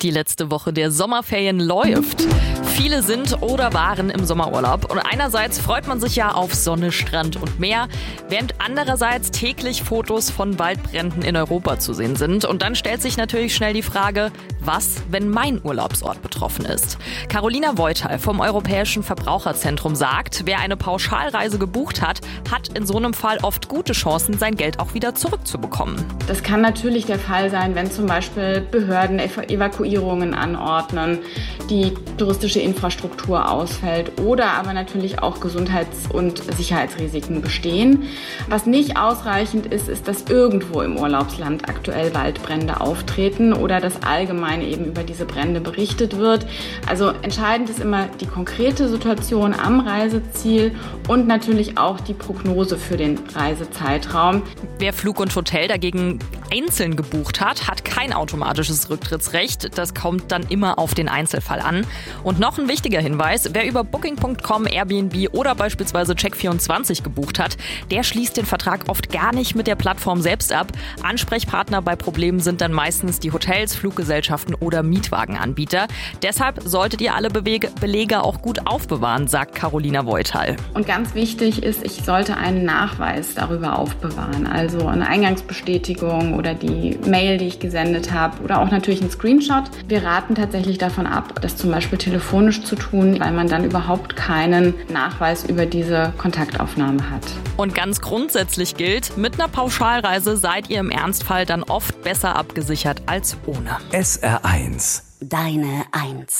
Die letzte Woche der Sommerferien läuft. Viele sind oder waren im Sommerurlaub und einerseits freut man sich ja auf Sonne, Strand und Meer, während andererseits täglich Fotos von Waldbränden in Europa zu sehen sind. Und dann stellt sich natürlich schnell die Frage, was, wenn mein Urlaubsort betroffen ist? Carolina Voital vom Europäischen Verbraucherzentrum sagt, wer eine Pauschalreise gebucht hat, hat in so einem Fall oft gute Chancen, sein Geld auch wieder zurückzubekommen. Das kann natürlich der Fall sein, wenn zum Beispiel Behörden Evakuierungen anordnen, die touristische Infrastruktur ausfällt oder aber natürlich auch Gesundheits- und Sicherheitsrisiken bestehen. Was nicht ausreichend ist, ist, dass irgendwo im Urlaubsland aktuell Waldbrände auftreten oder dass allgemein eben über diese Brände berichtet wird. Also entscheidend ist immer die konkrete Situation am Reiseziel und natürlich auch die Prognose für den Reisezeitraum. Wer Flug und Hotel dagegen einzeln gebucht hat, hat kein automatisches Rücktrittsrecht. Das kommt dann immer auf den Einzelfall an. Und noch ein wichtiger Hinweis, wer über Booking.com, Airbnb oder beispielsweise Check24 gebucht hat, der schließt den Vertrag oft gar nicht mit der Plattform selbst ab. Ansprechpartner bei Problemen sind dann meistens die Hotels, Fluggesellschaften oder Mietwagenanbieter. Deshalb solltet ihr alle Belege auch gut aufbewahren, sagt Carolina Voital. Und ganz wichtig ist, ich sollte einen Nachweis darüber aufbewahren, also eine Eingangsbestätigung oder die Mail, die ich gesendet habe oder auch natürlich ein Screenshot. Wir raten tatsächlich davon ab, das zum Beispiel telefonisch zu tun, weil man dann überhaupt keinen Nachweis über diese Kontaktaufnahme hat. Und ganz grundsätzlich gilt, mit einer Pauschalreise seid ihr im Ernstfall dann oft besser abgesichert als ohne. SR1. Deine Eins.